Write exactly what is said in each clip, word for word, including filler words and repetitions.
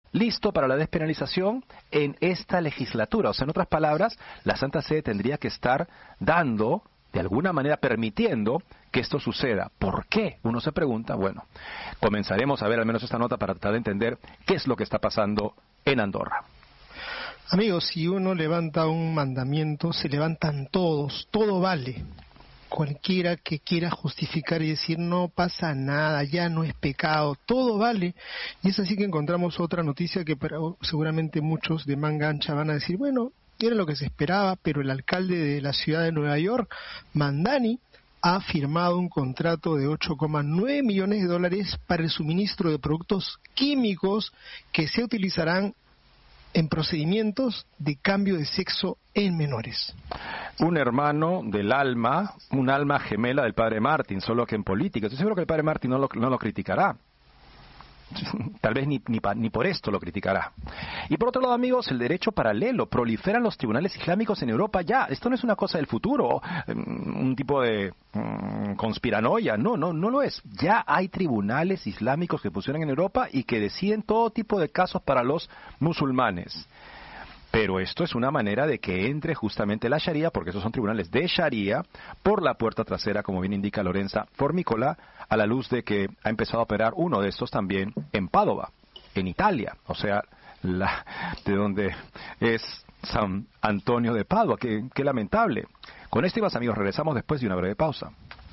listo para la despenalización en esta legislatura. O sea, en otras palabras, la Santa Sede tendría que estar dando, de alguna manera permitiendo que esto suceda. ¿Por qué? Uno se pregunta. Bueno, comenzaremos a ver al menos esta nota para tratar de entender qué es lo que está pasando en Andorra. Amigos, si uno levanta un mandamiento, se levantan todos, todo vale. Cualquiera que quiera justificar y decir no pasa nada, ya no es pecado, todo vale. Y es así que encontramos otra noticia que para, seguramente muchos de manga ancha van a decir, bueno, era lo que se esperaba, pero el alcalde de la ciudad de Nueva York, Mandani, ha firmado un contrato de ocho coma nueve millones de dólares para el suministro de productos químicos que se utilizarán en procedimientos de cambio de sexo en menores. Un hermano del alma, un alma gemela del padre Martin, solo que en política. Estoy seguro que el padre Martin no lo, no lo criticará. Tal vez ni, ni, ni por esto lo criticará. Y por otro lado, amigos, el derecho paralelo. Proliferan los tribunales islámicos en Europa ya. Esto no es una cosa del futuro, un tipo de um, conspiranoia. No, no, no lo es. Ya hay tribunales islámicos que funcionan en Europa y que deciden todo tipo de casos para los musulmanes. Pero esto es una manera de que entre justamente la Sharia, porque esos son tribunales de Sharia, por la puerta trasera, como bien indica Lorenza Formicola, a la luz de que ha empezado a operar uno de estos también en Padova, en Italia, o sea, la, de donde es San Antonio de Padua. Qué, qué lamentable. Con esto, ibas, amigos, regresamos después de una breve pausa.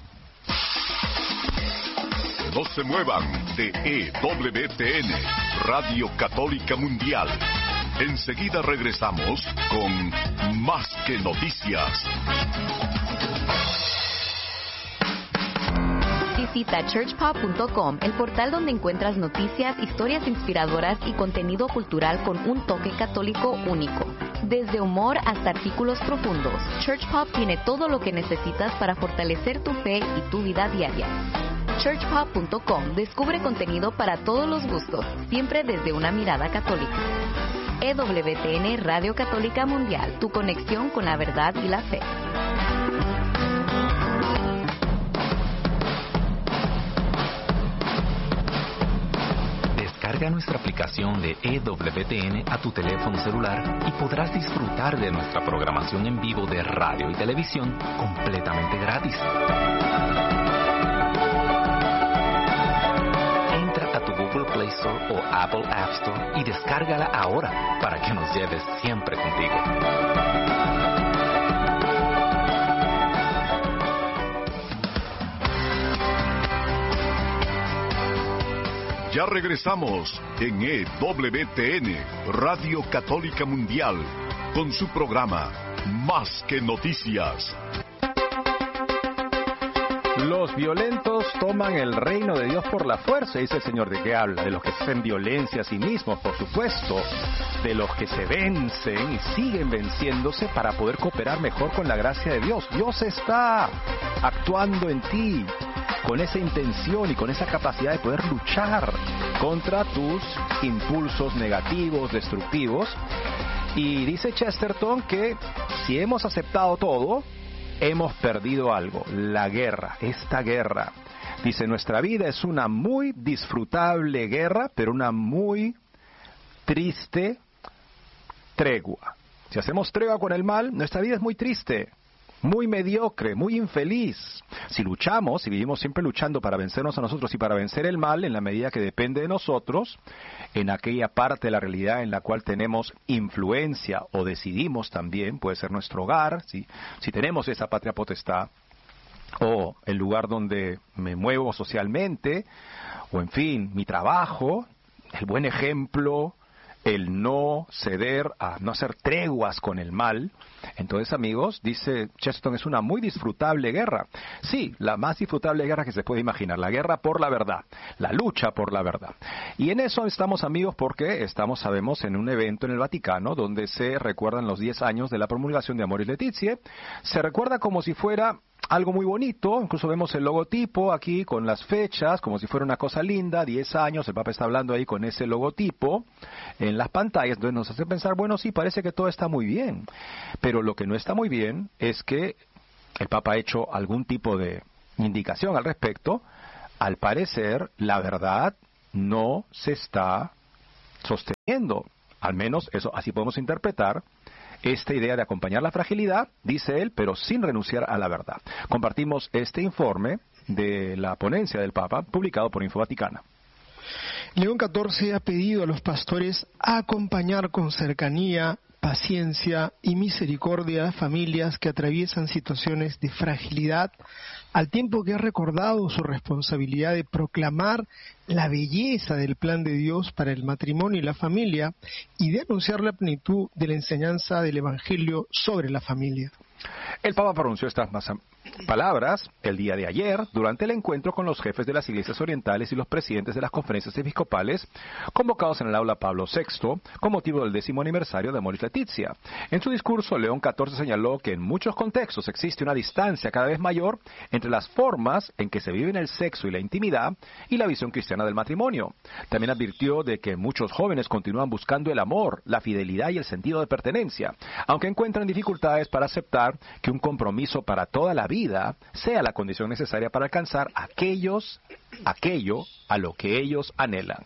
No se muevan de E W T N, Radio Católica Mundial. Enseguida regresamos con Más que Noticias. Visita church pop punto com, el portal donde encuentras noticias, historias inspiradoras y contenido cultural con un toque católico único. Desde humor hasta artículos profundos, Church Pop tiene todo lo que necesitas para fortalecer tu fe y tu vida diaria. church pop punto com descubre contenido para todos los gustos, siempre desde una mirada católica. E W T N Radio Católica Mundial, tu conexión con la verdad y la fe. Descarga nuestra aplicación de E W T N a tu teléfono celular y podrás disfrutar de nuestra programación en vivo de radio y televisión completamente gratis. Google Play Store o Apple App Store y descárgala ahora para que nos lleves siempre contigo. Ya regresamos en E W T N, Radio Católica Mundial, con su programa Más que Noticias. Los violentos toman el reino de Dios por la fuerza, dice el Señor. ¿De qué habla? De los que hacen violencia a sí mismos, por supuesto. De los que se vencen y siguen venciéndose para poder cooperar mejor con la gracia de Dios. Dios está actuando en ti con esa intención y con esa capacidad de poder luchar contra tus impulsos negativos, destructivos. Y dice Chesterton que si hemos aceptado todo, hemos perdido algo, la guerra, esta guerra. Dice, nuestra vida es una muy disfrutable guerra, pero una muy triste tregua. Si hacemos tregua con el mal, nuestra vida es muy triste, muy mediocre, muy infeliz. Si luchamos, si vivimos siempre luchando para vencernos a nosotros y para vencer el mal, en la medida que depende de nosotros, en aquella parte de la realidad en la cual tenemos influencia o decidimos también, puede ser nuestro hogar, ¿sí? Si tenemos esa patria potestad, o el lugar donde me muevo socialmente, o en fin, mi trabajo, el buen ejemplo, el no ceder, a no hacer treguas con el mal. Entonces, amigos, dice Chesterton, es una muy disfrutable guerra. Sí, la más disfrutable guerra que se puede imaginar, la guerra por la verdad, la lucha por la verdad. Y en eso estamos, amigos, porque estamos, sabemos, en un evento en el Vaticano donde se recuerdan los diez años de la promulgación de Amoris Laetitia. Se recuerda como si fuera algo muy bonito, incluso vemos el logotipo aquí con las fechas, como si fuera una cosa linda, diez años, el Papa está hablando ahí con ese logotipo en las pantallas, entonces nos hace pensar, bueno, sí, parece que todo está muy bien, pero lo que no está muy bien es que el Papa ha hecho algún tipo de indicación al respecto. Al parecer, la verdad no se está sosteniendo, al menos eso así podemos interpretar, esta idea de acompañar la fragilidad, dice él, pero sin renunciar a la verdad. Compartimos este informe de la ponencia del Papa, publicado por Info Vaticana. León catorce ha pedido a los pastores acompañar con cercanía, paciencia y misericordia a las familias que atraviesan situaciones de fragilidad, al tiempo que ha recordado su responsabilidad de proclamar la belleza del plan de Dios para el matrimonio y la familia y de anunciar la plenitud de la enseñanza del Evangelio sobre la familia. El Papa pronunció estas palabras el día de ayer durante el encuentro con los jefes de las iglesias orientales y los presidentes de las conferencias episcopales convocados en el aula Pablo sexto con motivo del décimo aniversario de Amoris Laetitia. En su discurso, León catorce señaló que en muchos contextos existe una distancia cada vez mayor entre las formas en que se viven el sexo y la intimidad y la visión cristiana del matrimonio. También advirtió de que muchos jóvenes continúan buscando el amor, la fidelidad y el sentido de pertenencia, aunque encuentran dificultades para aceptar que un compromiso para toda la vida sea la condición necesaria para alcanzar aquellos, aquello a lo que ellos anhelan.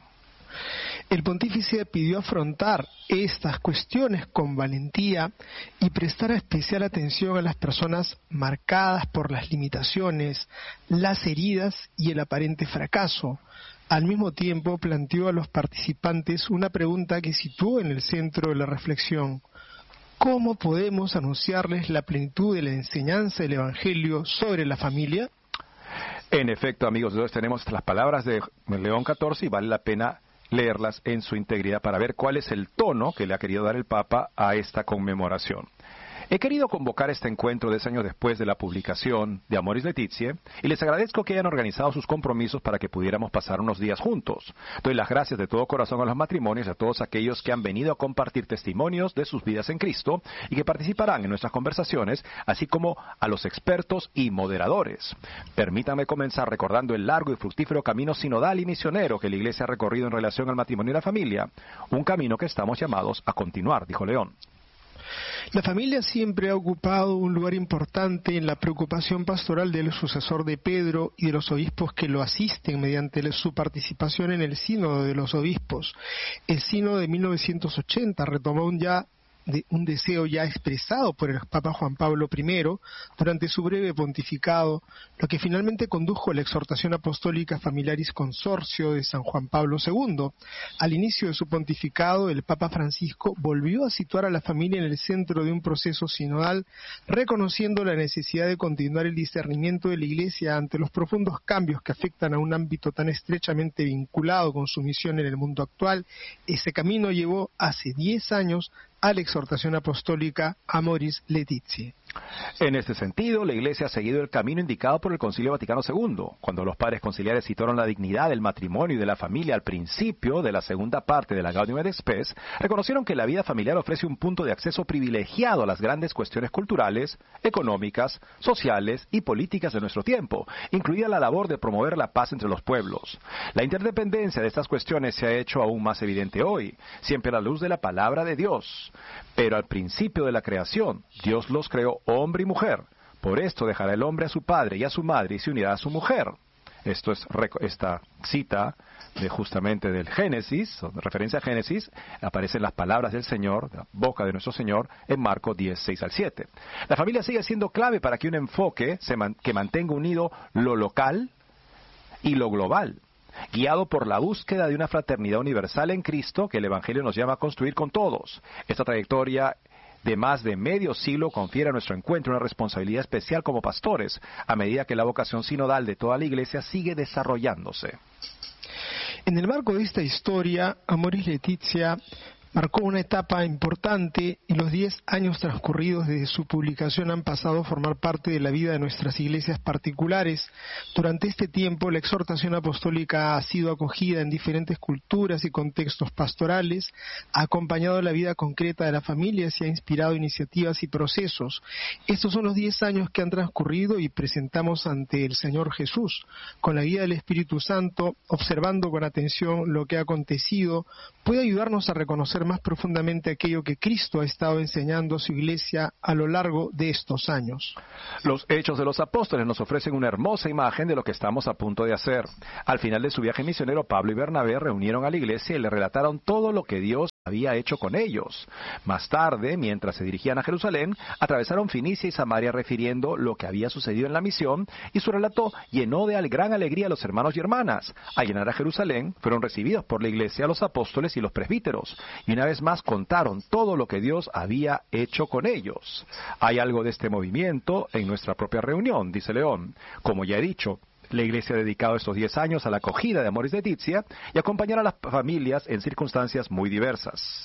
El pontífice pidió afrontar estas cuestiones con valentía y prestar especial atención a las personas marcadas por las limitaciones, las heridas y el aparente fracaso. Al mismo tiempo planteó a los participantes una pregunta que situó en el centro de la reflexión: ¿cómo podemos anunciarles la plenitud de la enseñanza del Evangelio sobre la familia? En efecto, amigos, entonces tenemos las palabras de León catorce y vale la pena leerlas en su integridad para ver cuál es el tono que le ha querido dar el Papa a esta conmemoración. He querido convocar este encuentro diez años después de la publicación de Amoris Laetitia y les agradezco que hayan organizado sus compromisos para que pudiéramos pasar unos días juntos. Doy las gracias de todo corazón a los matrimonios y a todos aquellos que han venido a compartir testimonios de sus vidas en Cristo y que participarán en nuestras conversaciones, así como a los expertos y moderadores. Permítanme comenzar recordando el largo y fructífero camino sinodal y misionero que la Iglesia ha recorrido en relación al matrimonio y la familia, un camino que estamos llamados a continuar, dijo León. La familia siempre ha ocupado un lugar importante en la preocupación pastoral del sucesor de Pedro y de los obispos que lo asisten mediante su participación en el Sínodo de los Obispos. El Sínodo de mil novecientos ochenta retomó un ya de un deseo ya expresado por el Papa Juan Pablo primero durante su breve pontificado, lo que finalmente condujo a la exhortación apostólica Familiaris Consortio de San Juan Pablo segundo. Al inicio de su pontificado, el Papa Francisco volvió a situar a la familia en el centro de un proceso sinodal, reconociendo la necesidad de continuar el discernimiento de la Iglesia ante los profundos cambios que afectan a un ámbito tan estrechamente vinculado con su misión en el mundo actual. Ese camino llevó hace diez años a la exhortación apostólica Amoris Laetitia. En este sentido, la Iglesia ha seguido el camino indicado por el Concilio Vaticano segundo, cuando los padres conciliares citaron la dignidad del matrimonio y de la familia al principio de la segunda parte de la Gaudium et Spes, reconocieron que la vida familiar ofrece un punto de acceso privilegiado a las grandes cuestiones culturales, económicas, sociales y políticas de nuestro tiempo, incluida la labor de promover la paz entre los pueblos. La interdependencia de estas cuestiones se ha hecho aún más evidente hoy, siempre a la luz de la palabra de Dios. Pero al principio de la creación, Dios los creó hombre y mujer. Por esto dejará el hombre a su padre y a su madre y se unirá a su mujer. Esto es esta cita de justamente del Génesis, de referencia a Génesis, aparecen las palabras del Señor, de la boca de nuestro Señor, en Marcos diez, seis al siete. La familia sigue siendo clave para que un enfoque se man, que mantenga unido lo local y lo global, guiado por la búsqueda de una fraternidad universal en Cristo que el Evangelio nos llama a construir con todos. Esta trayectoria de más de medio siglo confiere a nuestro encuentro una responsabilidad especial como pastores, a medida que la vocación sinodal de toda la Iglesia sigue desarrollándose. En el marco de esta historia, Amoris Laetitia marcó una etapa importante y los diez años transcurridos desde su publicación han pasado a formar parte de la vida de nuestras iglesias particulares. Durante este tiempo, la exhortación apostólica ha sido acogida en diferentes culturas y contextos pastorales, ha acompañado la vida concreta de las familias y ha inspirado iniciativas y procesos. Estos son los diez años que han transcurrido y presentamos ante el Señor Jesús. Con la guía del Espíritu Santo, observando con atención lo que ha acontecido, puede ayudarnos a reconocer conocer más profundamente aquello que Cristo ha estado enseñando a su iglesia a lo largo de estos años. Los Hechos de los Apóstoles nos ofrecen una hermosa imagen de lo que estamos a punto de hacer. Al final de su viaje misionero, Pablo y Bernabé reunieron a la iglesia y le relataron todo lo que Dios había hecho con ellos. Más tarde, mientras se dirigían a Jerusalén, atravesaron Fenicia y Samaria refiriendo lo que había sucedido en la misión, y su relato llenó de gran alegría a los hermanos y hermanas. Al llegar a Jerusalén, fueron recibidos por la iglesia, los apóstoles y los presbíteros, y una vez más contaron todo lo que Dios había hecho con ellos. Hay algo de este movimiento en nuestra propia reunión, dice León. Como ya he dicho, la iglesia ha dedicado estos diez años a la acogida de Amoris Laetitia y acompañar a las familias en circunstancias muy diversas.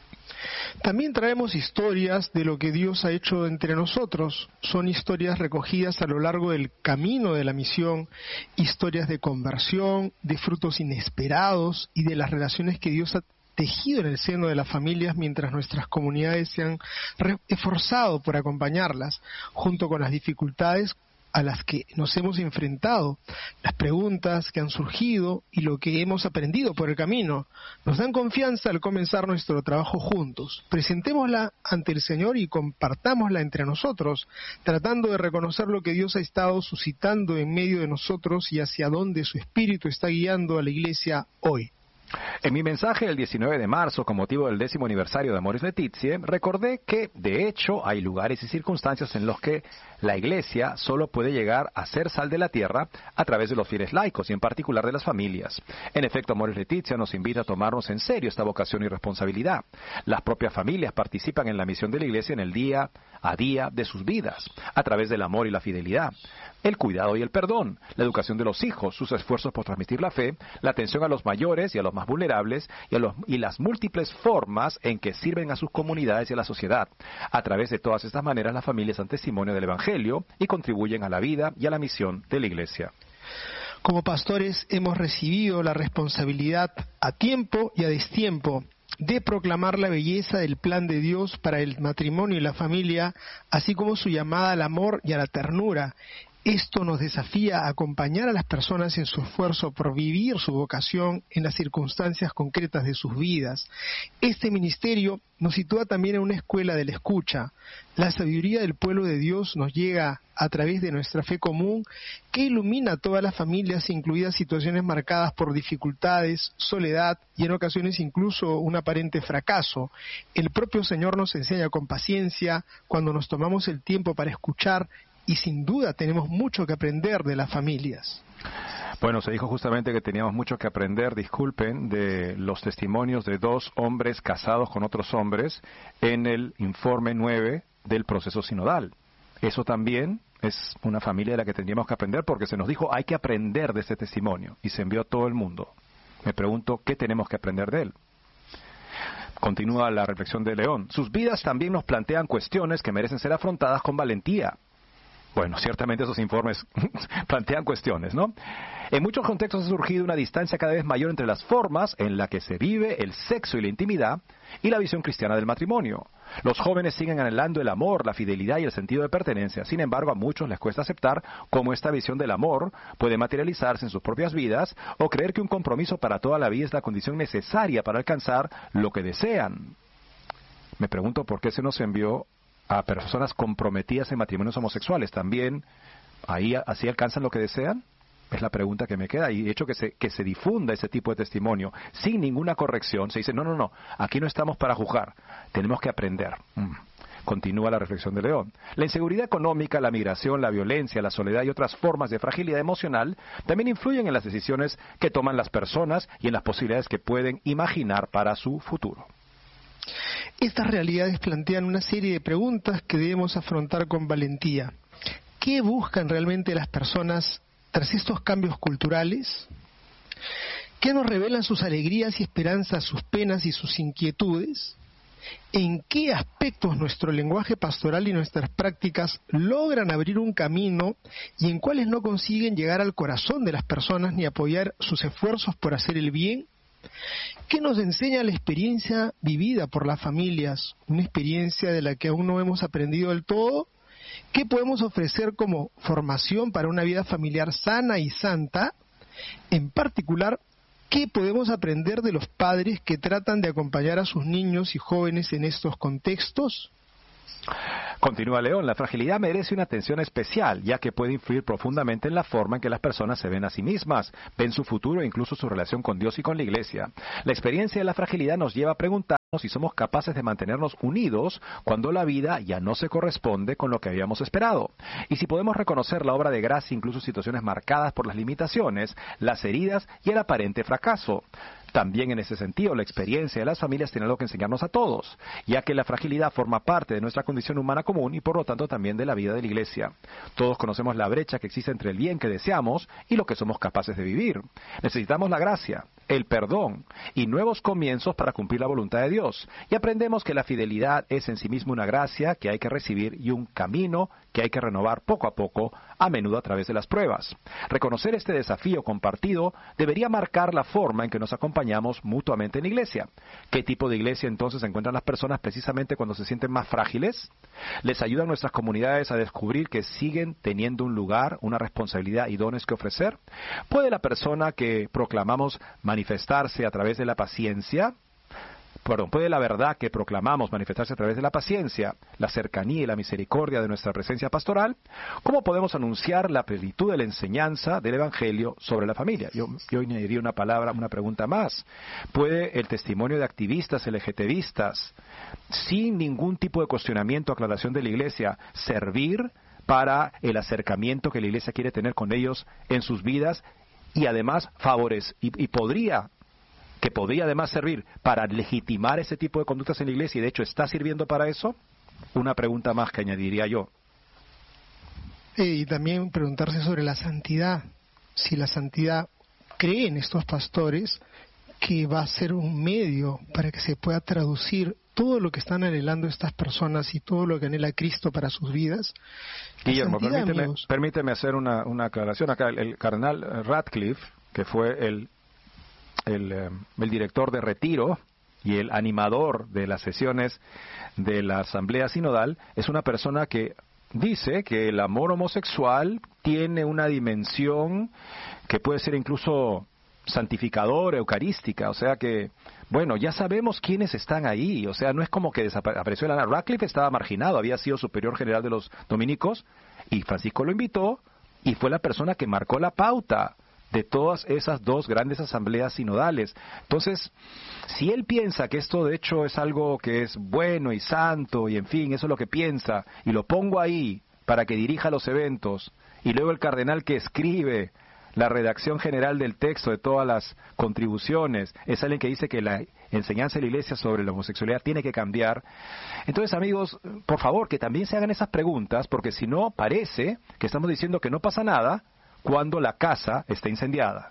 También traemos historias de lo que Dios ha hecho entre nosotros. Son historias recogidas a lo largo del camino de la misión, historias de conversión, de frutos inesperados y de las relaciones que Dios ha tejido en el seno de las familias mientras nuestras comunidades se han esforzado por acompañarlas, junto con las dificultades a las que nos hemos enfrentado, las preguntas que han surgido y lo que hemos aprendido por el camino. Nos dan confianza al comenzar nuestro trabajo juntos. Presentémosla ante el Señor y compartámosla entre nosotros, tratando de reconocer lo que Dios ha estado suscitando en medio de nosotros y hacia dónde su Espíritu está guiando a la Iglesia hoy. En mi mensaje del diecinueve de marzo, con motivo del décimo aniversario de Amoris Laetitia, recordé que, de hecho, hay lugares y circunstancias en los que la Iglesia solo puede llegar a ser sal de la tierra a través de los fieles laicos y en particular de las familias. En efecto, Amoris Laetitia nos invita a tomarnos en serio esta vocación y responsabilidad. Las propias familias participan en la misión de la Iglesia en el día a día de sus vidas, a través del amor y la fidelidad, el cuidado y el perdón, la educación de los hijos, sus esfuerzos por transmitir la fe, la atención a los mayores y a los más vulnerables y, a los, y las múltiples formas en que sirven a sus comunidades y a la sociedad. A través de todas estas maneras, las familias dan testimonio del Evangelio y contribuyen a la vida y a la misión de la Iglesia. Como pastores hemos recibido la responsabilidad a tiempo y a destiempo de proclamar la belleza del plan de Dios para el matrimonio y la familia, así como su llamada al amor y a la ternura. Esto nos desafía a acompañar a las personas en su esfuerzo por vivir su vocación en las circunstancias concretas de sus vidas. Este ministerio nos sitúa también en una escuela de la escucha. La sabiduría del pueblo de Dios nos llega a través de nuestra fe común, que ilumina a todas las familias, incluidas situaciones marcadas por dificultades, soledad y en ocasiones incluso un aparente fracaso. El propio Señor nos enseña con paciencia cuando nos tomamos el tiempo para escuchar, y sin duda tenemos mucho que aprender de las familias. Bueno, se dijo justamente que teníamos mucho que aprender, disculpen, de los testimonios de dos hombres casados con otros hombres en el informe nueve del proceso sinodal. Eso también es una familia de la que tendríamos que aprender, porque se nos dijo hay que aprender de ese testimonio y se envió a todo el mundo. Me pregunto, ¿qué tenemos que aprender de él? Continúa la reflexión de León. Sus vidas también nos plantean cuestiones que merecen ser afrontadas con valentía. Bueno, ciertamente esos informes plantean cuestiones, ¿no? En muchos contextos ha surgido una distancia cada vez mayor entre las formas en las que se vive el sexo y la intimidad y la visión cristiana del matrimonio. Los jóvenes siguen anhelando el amor, la fidelidad y el sentido de pertenencia. Sin embargo, a muchos les cuesta aceptar cómo esta visión del amor puede materializarse en sus propias vidas o creer que un compromiso para toda la vida es la condición necesaria para alcanzar lo que desean. Me pregunto por qué se nos envió a personas comprometidas en matrimonios homosexuales. ¿También ahí así alcanzan lo que desean? Es la pregunta que me queda. Y de hecho que se, que se difunda ese tipo de testimonio sin ninguna corrección. Se dice, no, no, no, aquí no estamos para juzgar, tenemos que aprender. Mm. Continúa la reflexión de León. La inseguridad económica, la migración, la violencia, la soledad y otras formas de fragilidad emocional también influyen en las decisiones que toman las personas y en las posibilidades que pueden imaginar para su futuro. Estas realidades plantean una serie de preguntas que debemos afrontar con valentía. ¿Qué buscan realmente las personas tras estos cambios culturales? ¿Qué nos revelan sus alegrías y esperanzas, sus penas y sus inquietudes? ¿En qué aspectos nuestro lenguaje pastoral y nuestras prácticas logran abrir un camino y en cuáles no consiguen llegar al corazón de las personas ni apoyar sus esfuerzos por hacer el bien? ¿Qué nos enseña la experiencia vivida por las familias? ¿Una experiencia de la que aún no hemos aprendido del todo? ¿Qué podemos ofrecer como formación para una vida familiar sana y santa? En particular, ¿Qué podemos aprender de los padres que tratan de acompañar a sus niños y jóvenes en estos contextos? Continúa León, la fragilidad merece una atención especial, ya que puede influir profundamente en la forma en que las personas se ven a sí mismas, ven su futuro e incluso su relación con Dios y con la Iglesia. La experiencia de la fragilidad nos lleva a preguntarnos si somos capaces de mantenernos unidos cuando la vida ya no se corresponde con lo que habíamos esperado. Y si podemos reconocer la obra de gracia incluso en situaciones marcadas por las limitaciones, las heridas y el aparente fracaso. También en ese sentido, la experiencia de las familias tiene algo que enseñarnos a todos, ya que la fragilidad forma parte de nuestra condición humana común y por lo tanto también de la vida de la Iglesia. Todos conocemos la brecha que existe entre el bien que deseamos y lo que somos capaces de vivir. Necesitamos la gracia, el perdón y nuevos comienzos para cumplir la voluntad de Dios. Y aprendemos que la fidelidad es en sí misma una gracia que hay que recibir y un camino que hay que renovar poco a poco, a menudo a través de las pruebas. Reconocer este desafío compartido debería marcar la forma en que nos acompañamos mutuamente en la iglesia. ¿Qué tipo de iglesia entonces encuentran las personas precisamente cuando se sienten más frágiles? ¿Les ayudan nuestras comunidades a descubrir que siguen teniendo un lugar, una responsabilidad y dones que ofrecer? ¿Puede la persona que proclamamos manifestarse a través de la paciencia? Perdón, ¿puede la verdad que proclamamos manifestarse a través de la paciencia, la cercanía y la misericordia de nuestra presencia pastoral? ¿Cómo podemos anunciar la plenitud de la enseñanza del Evangelio sobre la familia? Yo, yo añadiría una palabra, una pregunta más. ¿Puede el testimonio de activistas LGTBistas, sin ningún tipo de cuestionamiento o aclaración de la Iglesia, servir para el acercamiento que la Iglesia quiere tener con ellos en sus vidas y además favorecer, y, y podría que podría además servir para legitimar ese tipo de conductas en la iglesia y de hecho está sirviendo para eso? Una pregunta más que añadiría yo. Y también preguntarse sobre la santidad. Si la santidad, creen estos pastores que va a ser un medio para que se pueda traducir todo lo que están anhelando estas personas y todo lo que anhela Cristo para sus vidas. Guillermo, permíteme, permíteme hacer una, una aclaración acá. El, el cardenal Radcliffe, que fue el El, el director de retiro y el animador de las sesiones de la Asamblea Sinodal, es una persona que dice que el amor homosexual tiene una dimensión que puede ser incluso santificadora, eucarística, o sea que, bueno, ya sabemos quiénes están ahí, o sea, no es como que desapareció la... Radcliffe estaba marginado, había sido superior general de los dominicos, y Francisco lo invitó, y fue la persona que marcó la pauta de todas esas dos grandes asambleas sinodales. Entonces, si él piensa que esto de hecho es algo que es bueno y santo, y en fin, eso es lo que piensa, y lo pongo ahí para que dirija los eventos, y luego el cardenal que escribe la redacción general del texto de todas las contribuciones es alguien que dice que la enseñanza de la Iglesia sobre la homosexualidad tiene que cambiar. Entonces, amigos, por favor, que también se hagan esas preguntas, porque si no, parece que estamos diciendo que no pasa nada cuando la casa está incendiada.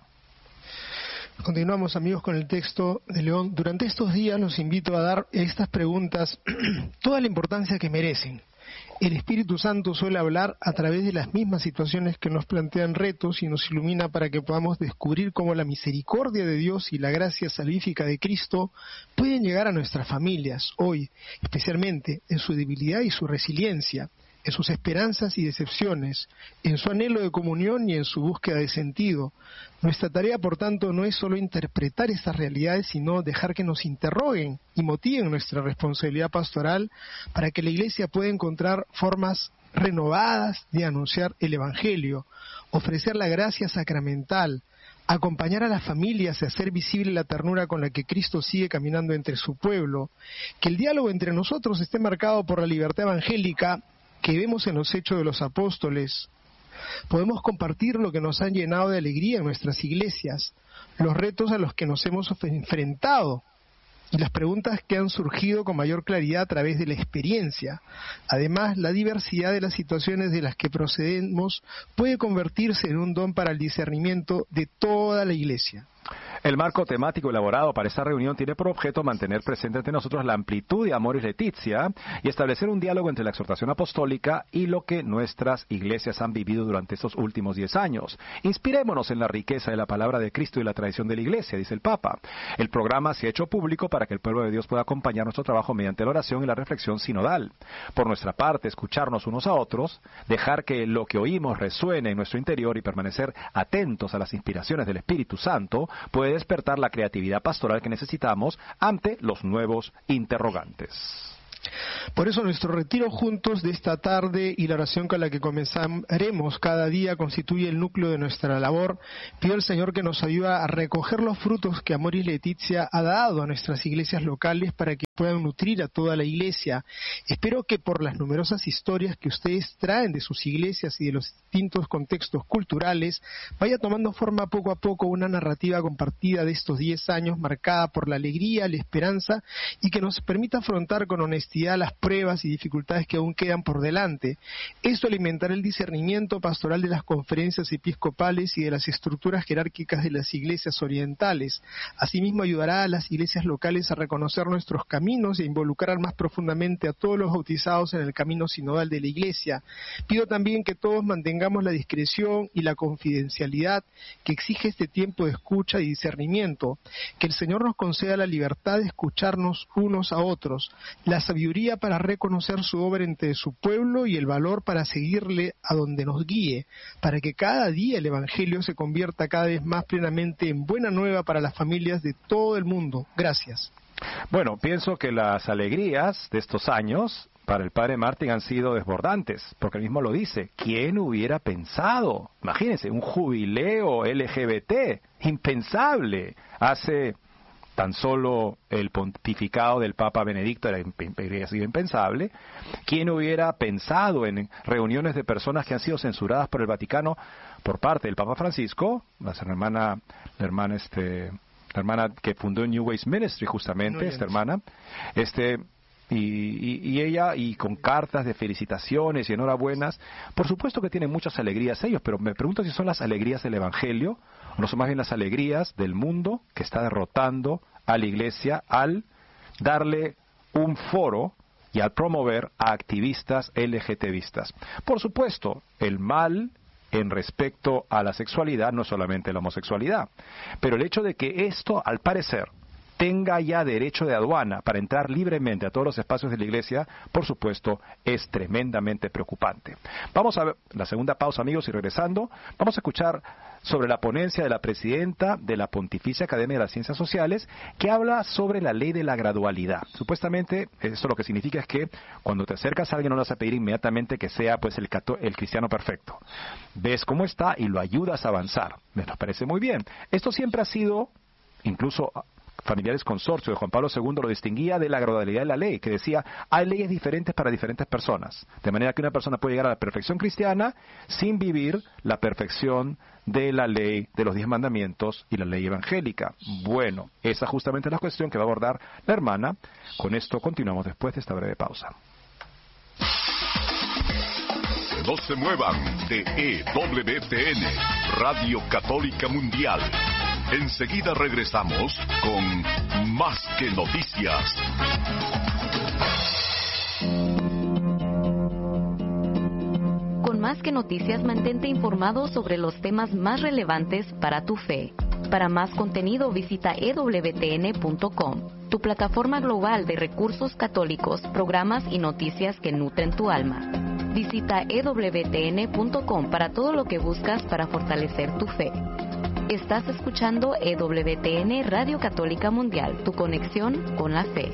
Continuamos, amigos, con el texto de León. Durante estos días los invito a dar a estas preguntas toda la importancia que merecen. El Espíritu Santo suele hablar a través de las mismas situaciones que nos plantean retos y nos ilumina para que podamos descubrir cómo la misericordia de Dios y la gracia salvífica de Cristo pueden llegar a nuestras familias hoy, especialmente en su debilidad y su resiliencia, en sus esperanzas y decepciones, en su anhelo de comunión y en su búsqueda de sentido. Nuestra tarea, por tanto, no es solo interpretar estas realidades, sino dejar que nos interroguen y motiven nuestra responsabilidad pastoral para que la Iglesia pueda encontrar formas renovadas de anunciar el Evangelio, ofrecer la gracia sacramental, acompañar a las familias y hacer visible la ternura con la que Cristo sigue caminando entre su pueblo, que el diálogo entre nosotros esté marcado por la libertad evangélica que vemos en los hechos de los apóstoles. Podemos compartir lo que nos han llenado de alegría en nuestras iglesias, los retos a los que nos hemos enfrentado y las preguntas que han surgido con mayor claridad a través de la experiencia. Además, la diversidad de las situaciones de las que procedemos puede convertirse en un don para el discernimiento de toda la iglesia. El marco temático elaborado para esta reunión tiene por objeto mantener presente entre nosotros la amplitud de Amoris Laetitia y establecer un diálogo entre la exhortación apostólica y lo que nuestras iglesias han vivido durante estos últimos diez años. Inspirémonos en la riqueza de la palabra de Cristo y la tradición de la iglesia, dice el Papa. El programa se ha hecho público para que el pueblo de Dios pueda acompañar nuestro trabajo mediante la oración y la reflexión sinodal. Por nuestra parte, escucharnos unos a otros, dejar que lo que oímos resuene en nuestro interior y permanecer atentos a las inspiraciones del Espíritu Santo puede despertar la creatividad pastoral que necesitamos ante los nuevos interrogantes. Por eso nuestro retiro juntos de esta tarde y la oración con la que comenzaremos cada día constituye el núcleo de nuestra labor. Pido al Señor que nos ayude a recoger los frutos que Amoris Laetitia ha dado a nuestras iglesias locales para que puedan nutrir a toda la iglesia. Espero que por las numerosas historias que ustedes traen de sus iglesias y de los distintos contextos culturales, vaya tomando forma poco a poco una narrativa compartida de estos diez años marcada por la alegría, la esperanza y que nos permita afrontar con honestidad las pruebas y dificultades que aún quedan por delante. Esto alimentará el discernimiento pastoral de las conferencias episcopales y de las estructuras jerárquicas de las iglesias orientales. Asimismo ayudará a las iglesias locales a reconocer nuestros caminos e involucrar más profundamente a todos los bautizados en el camino sinodal de la iglesia. Pido también que todos mantengamos la discreción y la confidencialidad que exige este tiempo de escucha y discernimiento, que el Señor nos conceda la libertad de escucharnos unos a otros, la sabiduría para reconocer su obra entre su pueblo y el valor para seguirle a donde nos guíe, para que cada día el Evangelio se convierta cada vez más plenamente en buena nueva para las familias de todo el mundo. Gracias. Bueno, pienso que las alegrías de estos años para el padre Martín han sido desbordantes, porque él mismo lo dice. ¿Quién hubiera pensado? Imagínense, un jubileo L G B T, impensable. Hace tan solo el pontificado del Papa Benedicto era sido impensable. ¿Quién hubiera pensado en reuniones de personas que han sido censuradas por el Vaticano por parte del Papa Francisco? La hermana, la hermana, este, la hermana que fundó New Ways Ministry, justamente, no, esta hermana, este, y, y, y ella, y con cartas de felicitaciones y enhorabuenas. Por supuesto que tienen muchas alegrías ellos, pero me pregunto si son las alegrías del Evangelio, o no son más bien las alegrías del mundo que está derrotando a la iglesia al darle un foro y al promover a activistas LGTBistas. Por supuesto, el mal en respecto a la sexualidad no es solamente la homosexualidad, pero el hecho de que esto, al parecer, tenga ya derecho de aduana para entrar libremente a todos los espacios de la iglesia, por supuesto, es tremendamente preocupante. Vamos a ver la segunda pausa, amigos, y regresando, vamos a escuchar sobre la ponencia de la presidenta de la Pontificia Academia de las Ciencias Sociales, que habla sobre la ley de la gradualidad. Supuestamente, eso lo que significa es que cuando te acercas a alguien no le vas a pedir inmediatamente que sea pues el, cato- el cristiano perfecto. Ves cómo está y lo ayudas a avanzar. Me parece muy bien. Esto siempre ha sido, incluso Familiares Consorcio de Juan Pablo segundo lo distinguía de la gradualidad de la ley, que decía, hay leyes diferentes para diferentes personas, de manera que una persona puede llegar a la perfección cristiana sin vivir la perfección de la ley de los diez mandamientos y la ley evangélica. Bueno, esa justamente es la cuestión que va a abordar la hermana. Con esto continuamos después de esta breve pausa. No se muevan de E W T N, Radio Católica Mundial. Enseguida regresamos con Más que Noticias. Con Más que Noticias, mantente informado sobre los temas más relevantes para tu fe. Para más contenido, visita e w t n punto com, tu plataforma global de recursos católicos, programas y noticias que nutren tu alma. Visita e w t n punto com para todo lo que buscas para fortalecer tu fe. Estás escuchando E W T N Radio Católica Mundial, tu conexión con la fe.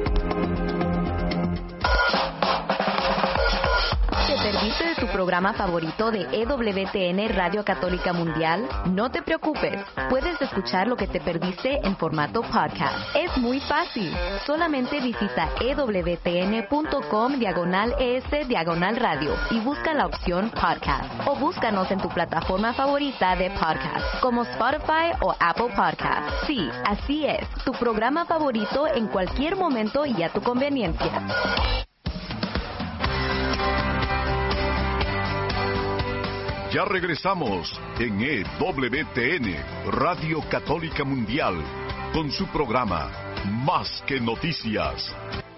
¿Te perdiste de tu programa favorito de E W T N Radio Católica Mundial? No te preocupes, puedes escuchar lo que te perdiste en formato podcast. Es muy fácil, solamente visita e w t n punto com diagonal es diagonal radio y busca la opción podcast, o búscanos en tu plataforma favorita de podcast, como Spotify o Apple Podcast. Sí, así es, tu programa favorito en cualquier momento y a tu conveniencia. Ya regresamos en E W T N, Radio Católica Mundial, con su programa Más que Noticias.